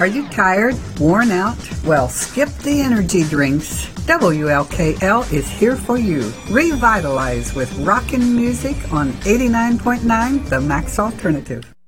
Are you tired? Worn out? Well, skip the energy drinks. WLKL is here for you. Revitalize with rockin' music on 89.9 The Max Alternative.